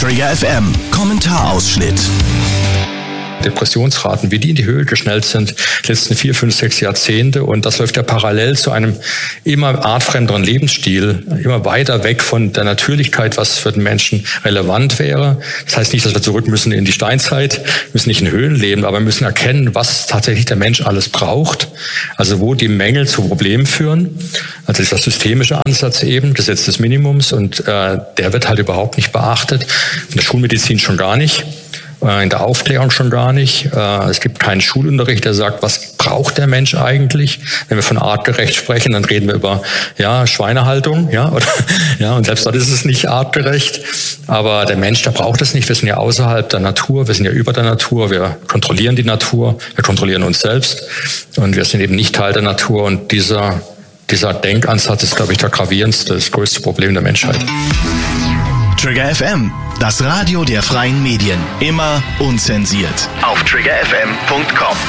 Trigger FM Kommentarausschnitt. Depressionsraten, wie die in die Höhe geschnellt sind, die letzten 4, 5, 6 Jahrzehnte. Und das läuft ja parallel zu einem immer artfremderen Lebensstil, immer weiter weg von der Natürlichkeit, was für den Menschen relevant wäre. Das heißt nicht, dass wir zurück müssen in die Steinzeit, müssen nicht in Höhlen leben, aber wir müssen erkennen, was tatsächlich der Mensch alles braucht. Also wo die Mängel zu Problemen führen. Also dieser systemische Ansatz eben, Gesetz des Minimums. Und der wird halt überhaupt nicht beachtet. In der Schulmedizin schon gar nicht. In der Aufklärung schon gar nicht. Es gibt keinen Schulunterricht, der sagt, was braucht der Mensch eigentlich? Wenn wir von artgerecht sprechen, dann reden wir über Schweinehaltung, und selbst dort ist es nicht artgerecht. Aber der Mensch, der braucht es nicht. Wir sind ja außerhalb der Natur, wir sind ja über der Natur, wir kontrollieren die Natur, wir kontrollieren uns selbst und wir sind eben nicht Teil der Natur. Und dieser Denkansatz ist, glaube ich, der gravierendste, das größte Problem der Menschheit. Trigger FM, das Radio der freien Medien. Immer unzensiert. Auf triggerfm.com.